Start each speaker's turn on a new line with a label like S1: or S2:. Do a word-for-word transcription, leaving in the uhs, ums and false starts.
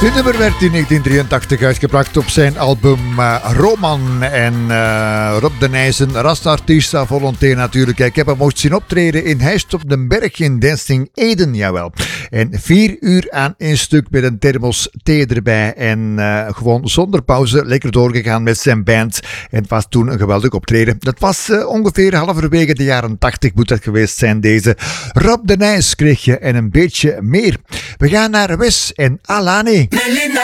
S1: Dit nummer werd in negentien drieëntachtig uitgebracht op zijn album uh, Roman. En uh, Rob de Nijs, een rastartiest à volonté natuurlijk. Ik heb hem mocht zien optreden in Heist op den Berg in Dancing Eden, jawel. En vier uur aan een stuk met een thermos thee erbij. En uh, gewoon zonder pauze lekker doorgegaan met zijn band. En het was toen een geweldig optreden. Dat was uh, ongeveer halverwege de jaren tachtig moet dat geweest zijn, deze. Rob de Nijs kreeg je en een beetje meer. We gaan naar Wes en Alani.
S2: Melinda